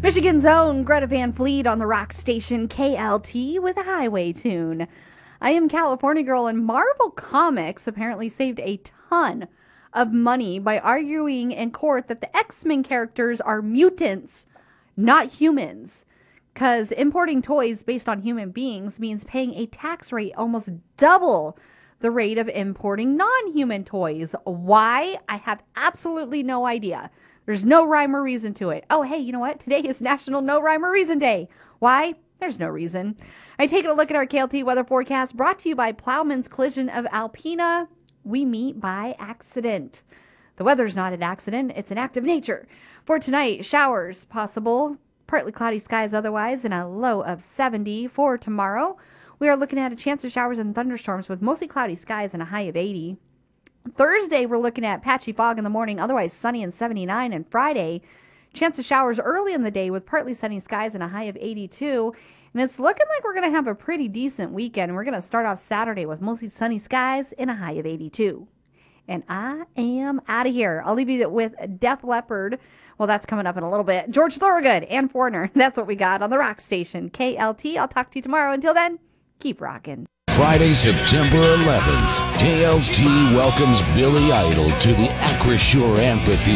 Michigan's own Greta Van Fleet on the rock station KLT with a highway tune. I Am California Girl, and Marvel Comics apparently saved a ton of money by arguing in court that the X-Men characters are mutants, not humans. Because importing toys based on human beings means paying a tax rate almost double the rate of importing non-human toys. Why? I have absolutely no idea. There's no rhyme or reason to it. Oh, hey, you know what? Today is National No Rhyme or Reason Day. Why? There's no reason. I take a look at our KLT weather forecast brought to you by Plowman's Collision of Alpena. We meet by accident. The weather's not an accident. It's an act of nature. For tonight, showers possible. Partly cloudy skies otherwise, and a low of 70. For tomorrow, we are looking at a chance of showers and thunderstorms with mostly cloudy skies and a high of 80. Thursday, we're looking at patchy fog in the morning, otherwise sunny and 79. And Friday, chance of showers early in the day with partly sunny skies and a high of 82. And it's looking like we're going to have a pretty decent weekend. We're going to start off Saturday with mostly sunny skies and a high of 82. And I am out of here. I'll leave you with Def Leppard. Well, that's coming up in a little bit. George Thorogood and Foreigner. That's what we got on the rock station, KLT. I'll talk to you tomorrow. Until then, keep rocking. Friday, September 11th, KLT welcomes Billy Idol to the Acrisure Amphitheater.